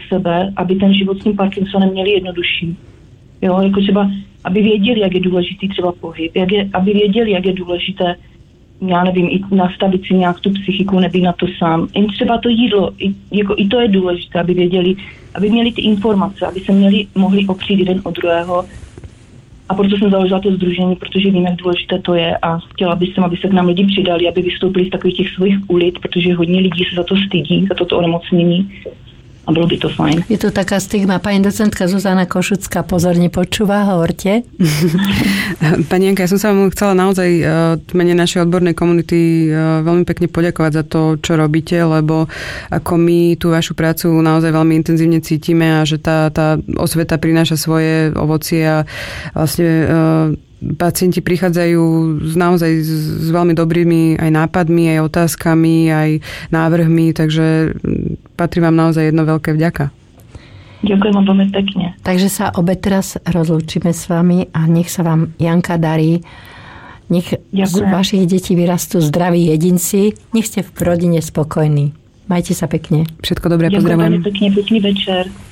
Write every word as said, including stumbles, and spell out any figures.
sebe, aby ten život s tím Parkinsonem měli jednodušší. Jo, jako třeba, aby věděli, jak je důležitý třeba pohyb, jak je, aby věděli, jak je důležité, já nevím, i nastavit si nějak tu psychiku, nebýt na to sám. Jen třeba to jídlo, i, jako i to je důležité, aby věděli, aby měli ty informace, aby se měli, mohli opřít jeden od druhého. A proto jsem založila to sdružení, protože vím, jak důležité to je a chtěla bych sem, aby se k nám lidi přidali, aby vystoupili z takových těch svých ulic, protože hodně lidí se za to stydí, za toto onemocnění. A bylo by to fajn. Je to taká stigma. Pani docentka Zuzana Košucká pozorne počúva, hovorte. Pani Janka, ja som sa vám chcela naozaj v mene našej odbornej komunity veľmi pekne poďakovať za to, čo robíte, lebo ako my tú vašu prácu naozaj veľmi intenzívne cítime a že tá, tá osveta prináša svoje ovocie a vlastne pacienti prichádzajú naozaj s veľmi dobrými aj nápadmi, aj otázkami, aj návrhmi, takže patrí vám naozaj jedno veľké vďaka. Ďakujem vám veľmi pekne. Takže sa obe teraz rozlúčime s vami a nech sa vám, Janka, darí. Nech Ďakujem. Z vašich detí vyrastú zdraví jedinci. Nech ste v rodine spokojní. Majte sa pekne. Všetko dobré, pozdravujem. Ďakujem veľmi pekne, pekný večer.